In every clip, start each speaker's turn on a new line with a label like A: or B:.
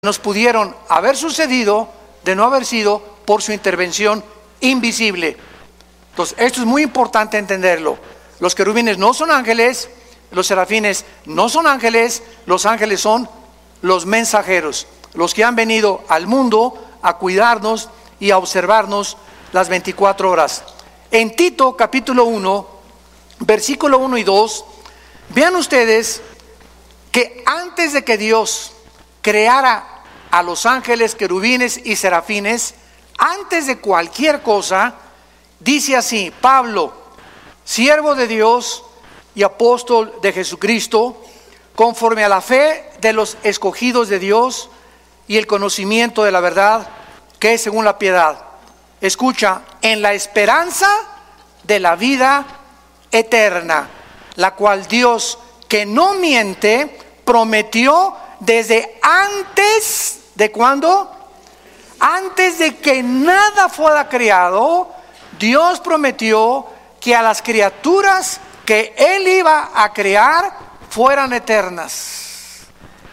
A: nos pudieron haber sucedido de no haber sido por su intervención invisible. Entonces, esto es muy importante entenderlo. Los querubines no son ángeles, los serafines no son ángeles, los ángeles son los mensajeros, los que han venido al mundo a cuidarnos y a observarnos las 24 horas. En Tito capítulo 1, versículo 1 y 2, vean ustedes que antes de que Dios creara a los ángeles, querubines y serafines, antes de cualquier cosa, dice así: Pablo, siervo de Dios y apóstol de Jesucristo, conforme a la fe de los escogidos de Dios y el conocimiento de la verdad, que es según la piedad. Escucha, en la esperanza de la vida eterna, la cual Dios, que no miente, prometió desde antes de ¿cuándo? Antes de que nada fuera creado. Dios prometió que a las criaturas que Él iba a crear fueran eternas.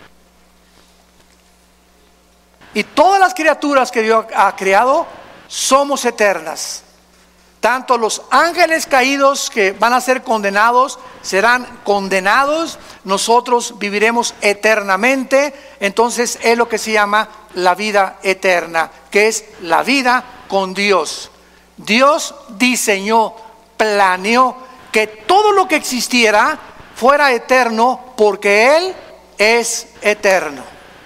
A: Y todas las criaturas que Dios ha creado somos eternas. Tanto los ángeles caídos que van a ser condenados serán condenados, nosotros viviremos eternamente. Entonces es lo que se llama la vida eterna, que es la vida con Dios. Dios diseñó, planeó que todo lo que existiera fuera eterno porque Él es eterno.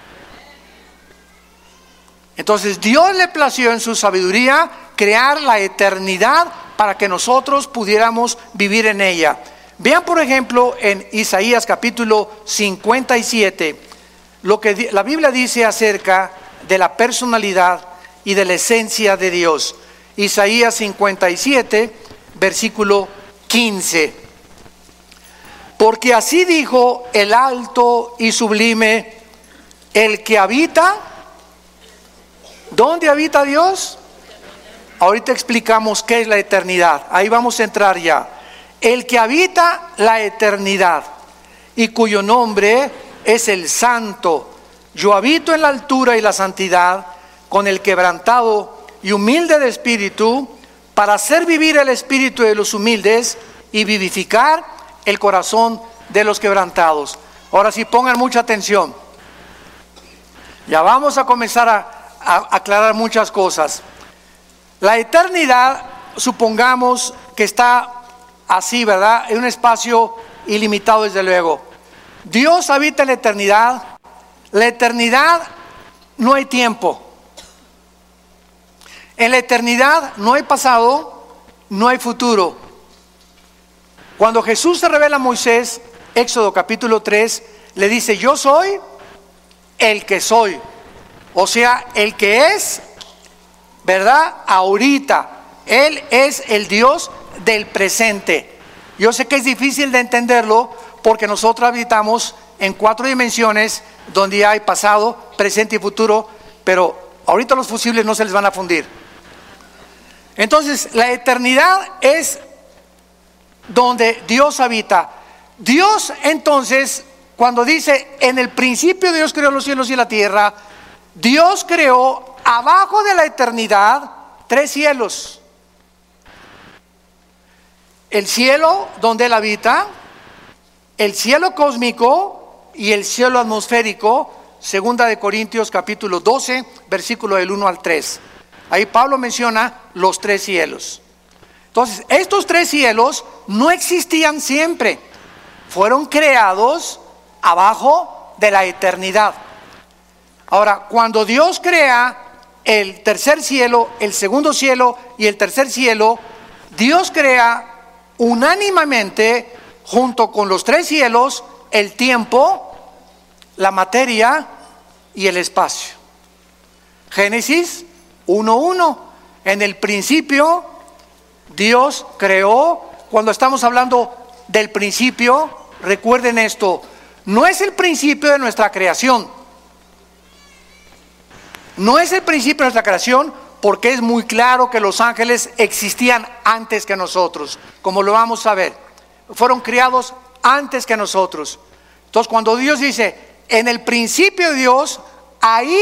A: Entonces Dios le plació en su sabiduría crear la eternidad para que nosotros pudiéramos vivir en ella. Vean por ejemplo en Isaías capítulo 57 lo que la Biblia dice acerca de la personalidad y de la esencia de Dios. Isaías 57 versículo 15. Porque así dijo el alto y sublime, el que habita. ¿Dónde habita Dios? Ahorita explicamos qué es la eternidad. Ahí vamos a entrar ya. El que habita la eternidad y cuyo nombre es el Santo. Yo habito en la altura y la santidad, con el quebrantado y humilde de espíritu, para hacer vivir el espíritu de los humildes y vivificar el corazón de los quebrantados. Ahora sí, pongan mucha atención. Ya vamos a comenzar a aclarar muchas cosas. La eternidad, supongamos que está así, ¿verdad? En un espacio ilimitado, desde luego. Dios habita en la eternidad. La eternidad no hay tiempo. En la eternidad no hay pasado, no hay futuro. Cuando Jesús se revela a Moisés, Éxodo capítulo 3, le dice: yo soy el que soy. O sea, el que es, ¿verdad? Ahorita. Él es el Dios del presente. Yo sé que es difícil de entenderlo porque nosotros habitamos en 4 dimensiones donde hay pasado, presente y futuro, pero ahorita los fusibles no se les van a fundir. Entonces, la eternidad es donde Dios habita. Dios, entonces, cuando dice en el principio Dios creó los cielos y la tierra, Dios creó abajo de la eternidad 3 cielos. El cielo donde Él habita, el cielo cósmico y el cielo atmosférico, segunda de Corintios capítulo 12, versículo del 1 al 3. Ahí Pablo menciona los 3 cielos. Entonces, estos 3 cielos no existían siempre, fueron creados abajo de la eternidad. Ahora, cuando Dios crea el tercer cielo, el segundo cielo y el tercer cielo, Dios crea unánimemente, junto con los 3 cielos, el tiempo, la materia y el espacio. Génesis 1:1. En el principio Dios creó. Cuando estamos hablando del principio, recuerden esto, no es el principio de nuestra creación. No es el principio de nuestra creación, porque es muy claro que los ángeles existían antes que nosotros, como lo vamos a ver. Fueron creados antes que nosotros. Entonces, cuando Dios dice, en el principio Dios, Ahí